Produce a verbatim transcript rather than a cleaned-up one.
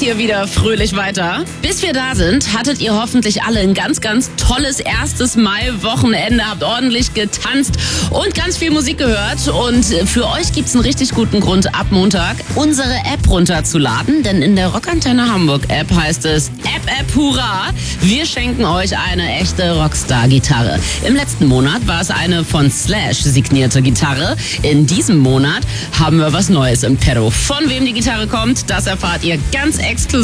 wir wieder fröhlich weiter. Bis wir da sind, hattet ihr hoffentlich alle ein ganz, ganz tolles erstes Mai-Wochenende, habt ordentlich getanzt und ganz viel Musik gehört. Und für euch gibt's einen richtig guten Grund, ab Montag unsere App runterzuladen, denn in der Rockantenne Hamburg App heißt es App App Hurra. Wir schenken euch eine echte Rockstar-Gitarre. Im letzten Monat war es eine von Slash signierte Gitarre. In diesem Monat haben wir was Neues im Petto. Von wem die Gitarre kommt, das erfahrt ihr ganz exklusiv